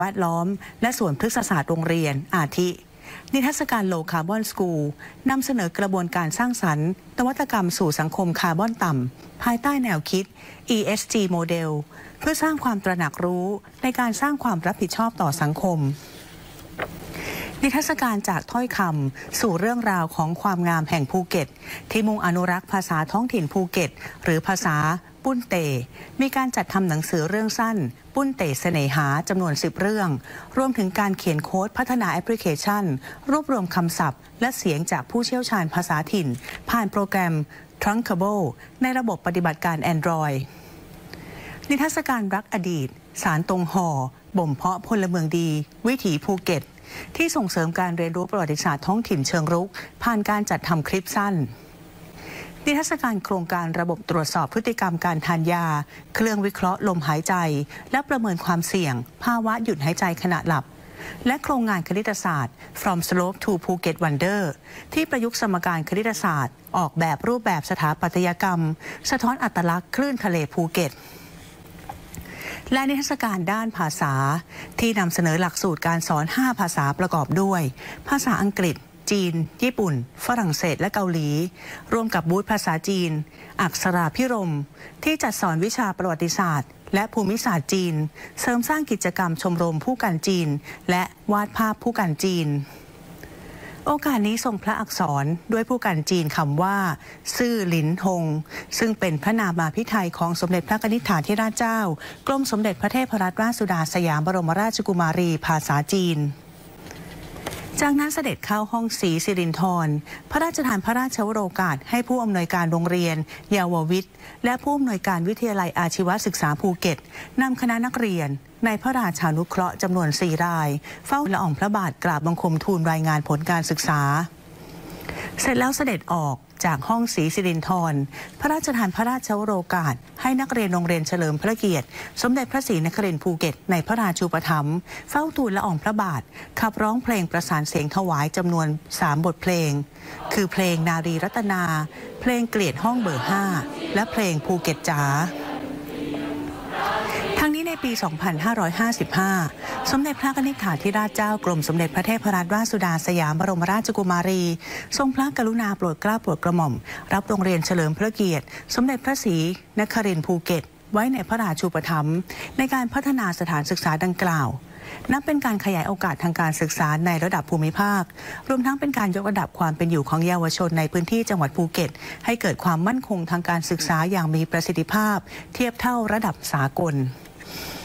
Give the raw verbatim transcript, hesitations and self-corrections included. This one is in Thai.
แวดล้อมและสวนพฤกษศาสตร์โรงเรียนอาทินิทรรศการโลคาร์บอนสกูลนำเสนอกระบวนการสร้างสรรค์นวัตกรรมสู่สังคมคาร์บอนต่ำภายใต้แนวคิด อี เอส จี โมเดล เพื่อสร้างความตระหนักรู้ในการสร้างความรับผิดชอบต่อสังคมนิทรรศการจากถ้อยคำสู่เรื่องราวของความงามแห่งภูเก็ตที่มุ่งอนุรักษ์ภาษาท้องถิ่นภูเก็ตหรือภาษาปุ้นเตมีการจัดทำหนังสือเรื่องสั้นปุ้นเตเสน่หาจำนวนสิบเรื่องรวมถึงการเขียนโค้ดพัฒนาแอปพลิเคชันรวบรวมคำศัพท์และเสียงจากผู้เชี่ยวชาญภาษาถิ่นผ่านโปรแกรม Trunkable ในระบบปฏิบัติการ Android นิทรรศการรักอดีตสารตรงห่อบ่มเพาะพลเมืองดีวิถีภูเก็ตที่ส่งเสริมการเรียนรู้ประวัติศาสตร์ท้องถิ่นเชิงรุกผ่านการจัดทำคลิปสั้นนิทรรศการโครงการระบบตรวจสอบพฤติกรรมการทานยาเครื่องวิเคราะห์ลมหายใจและประเมินความเสี่ยงภาวะหยุดหายใจขณะหลับและโครงงานคณิตศาสตร์ From Slope to Phuket Wonder ที่ประยุกต์สมการคณิตศาสตร์ออกแบบรูปแบบสถาปัตยกรรมสะท้อนอัตลักษณ์คลื่นทะเลภูเก็ตและนิทรรศการด้านภาษาที่นำเสนอหลักสูตรการสอนห้าภาษาประกอบด้วยภาษาอังกฤษจีนญี่ปุ่นฝรั่งเศสและเกาหลีร่วมกับบูธภาษาจีนอักษราพิรมที่จัดสอนวิชาประวัติศาสตร์และภูมิศาสตร์จีนเสริมสร้างกิจกรรมชมรมผู้กันจีนและวาดภาพผู้กันจีนโอกาสนี้ทรงพระอักษรด้วยผู้กันจีนคำว่าซื่อหลินฮงซึ่งเป็นพระนามาภิไธยของสมเด็จพระกนิษฐาธิราชเจ้ากรมสมเด็จพระเทพรัตนราชสุดาสยามบรมราชกุมารีภาษาจีนจากนั้นเสด็จเข้าห้องศรีสิรินธรพระราชทานพระราชวโรกาสให้ผู้อำนวยการโรงเรียนเยาววิทย์และผู้อำนวยการวิทยาลัยอาชีวศึกษาภูเก็ตนำคณะนักเรียนในพระราชานุเคราะห์จำนวนสี่รายเฝ้าละอองพระบาทกราบบังคมทูลรายงานผลการศึกษาเสร็จแล้วเสด็จออกจากห้องศรีสิรินธรพระราชทานพระราชวโรกาสให้นักเรียนโรงเรียนเฉลิมพระเกียรติสมเด็จพระศรีนครินทร์ภูเก็ตในพระราชูปถัมภ์เฝ้าทูลละอองพระบาทขับร้องเพลงประสานเสียงถวายจำนวนสามบทเพลงคือเพลงนารีรัตนาเพลงเกลียดห้องเบอร์ห้าและเพลงภูเก็ตจ๋าทั้งนี้ในปี สองพันห้าร้อยห้าสิบห้า สมเด็จพระกนิษฐาธิราชเจ้ากรมสมเด็จพระเทพรัตนราชสุดาสยามบรมราชกุมารีทรงพระกรุณาโปรดเกล้าโปรดกระหม่อมรับโรงเรียนเฉลิมพระเกียรติสมเด็จพระศรีนครินทร์ภูเก็ตไว้ในพระราชูปถัมภ์ในการพัฒนาสถานศึกษาดังกล่าวนับเป็นการขยายโอกาสทางการศึกษาในระดับภูมิภาครวมทั้งเป็นการยกระดับความเป็นอยู่ของเยาวชนในพื้นที่จังหวัดภูเก็ตให้เกิดความมั่นคงทางการศึกษาอย่างมีประสิทธิภาพเทียบเท่าระดับสากล